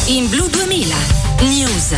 in Blu 2000 News.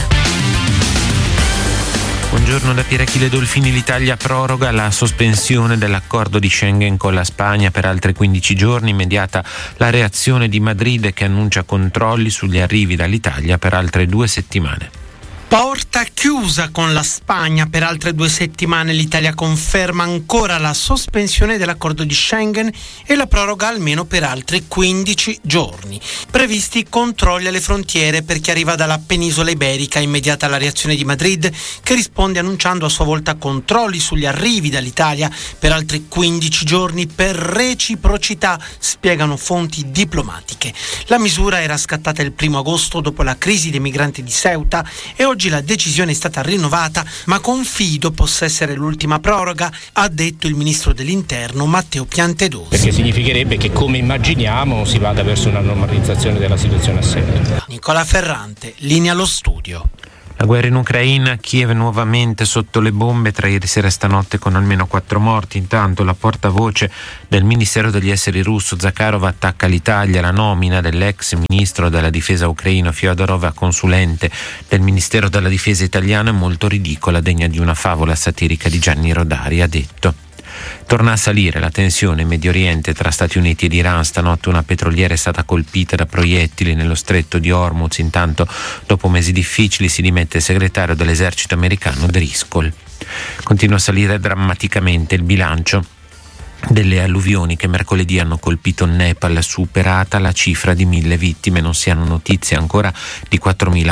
Buongiorno da Pier Achille Dolfini. L'Italia proroga la sospensione dell'accordo di Schengen con la Spagna per altri 15 giorni, immediata la reazione di Madrid che annuncia controlli sugli arrivi dall'Italia per altre 2 settimane. Porta chiusa con la Spagna per altre 2 settimane. L'Italia conferma ancora la sospensione dell'accordo di Schengen e la proroga almeno per altri 15 giorni. Previsti controlli alle frontiere per chi arriva dalla penisola iberica. Immediata la reazione di Madrid, che risponde annunciando a sua volta controlli sugli arrivi dall'Italia per altri 15 giorni per reciprocità, spiegano fonti diplomatiche. La misura era scattata il 1 agosto dopo la crisi dei migranti di Ceuta e oggi la decisione è stata rinnovata, ma confido possa essere l'ultima proroga, ha detto il ministro dell'Interno Matteo Piantedosi. Perché significherebbe che, come immaginiamo, si vada verso una normalizzazione della situazione assente. Nicola Ferrante, linea allo studio. La guerra in Ucraina, Kiev nuovamente sotto le bombe tra ieri sera e stanotte con almeno 4 morti. Intanto la portavoce del Ministero degli Esteri russo Zakharov attacca l'Italia. La nomina dell'ex ministro della difesa ucraino Fyodorov a consulente del Ministero della difesa italiano è molto ridicola, degna di una favola satirica di Gianni Rodari, ha detto. Torna a salire la tensione in Medio Oriente tra Stati Uniti ed Iran. Stanotte una petroliera è stata colpita da proiettili nello stretto di Hormuz. Intanto, dopo mesi difficili, si dimette il segretario dell'esercito americano Driscoll. Continua a salire drammaticamente il bilancio delle alluvioni che mercoledì hanno colpito il Nepal, superata la cifra di 1.000 vittime. Non si hanno notizie ancora di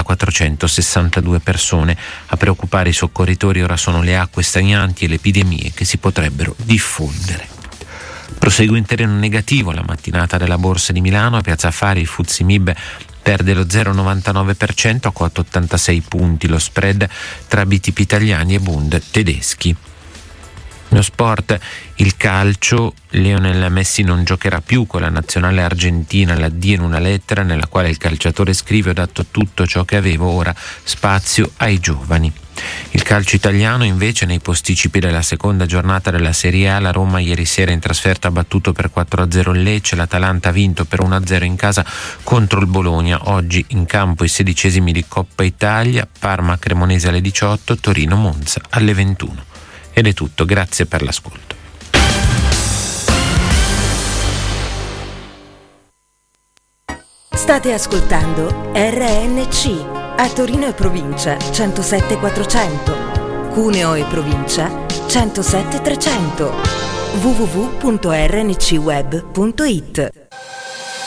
4.462 persone. A preoccupare i soccorritori ora sono le acque stagnanti e le epidemie che si potrebbero diffondere. Prosegue in terreno negativo la mattinata della Borsa di Milano. A Piazza Affari il FTSE MIB perde lo 0,99% a 486 punti. Lo spread tra BTP italiani e Bund tedeschi. Lo sport, il calcio, Lionel Messi non giocherà più con la nazionale argentina, l'addio in una lettera nella quale il calciatore scrive: ho dato tutto ciò che avevo, ora spazio ai giovani. Il calcio italiano invece, nei posticipi della seconda giornata della Serie A, la Roma ieri sera in trasferta ha battuto per 4-0 il Lecce, l'Atalanta ha vinto per 1-0 in casa contro il Bologna. Oggi in campo i 16esimi di Coppa Italia, Parma Cremonese alle 18, Torino Monza alle 21. Ed è tutto, grazie per l'ascolto. State ascoltando RNC, a Torino e provincia 107.400, Cuneo e provincia 107.300, www.rncweb.it.